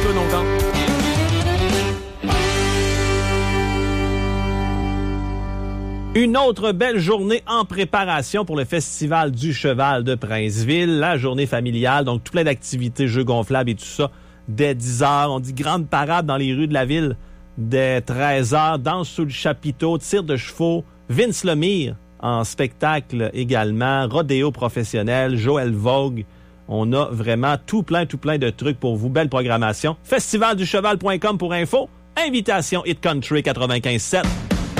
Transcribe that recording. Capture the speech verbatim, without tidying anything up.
tunes, on compte. Une autre belle journée en préparation pour le Festival du Cheval de Princeville, la journée familiale, donc tout plein d'activités, jeux gonflables et tout ça, dès dix heures. On dit grande parade dans les rues de la ville dès treize heures, danse sous le chapiteau, tir de chevaux, Vince Lemire en spectacle également, rodéo professionnel, Joël Vogue. On a vraiment tout plein, tout plein de trucs pour vous. Belle programmation. festival du cheval point com pour info. Invitation Hit Country quatre-vingt-quinze sept.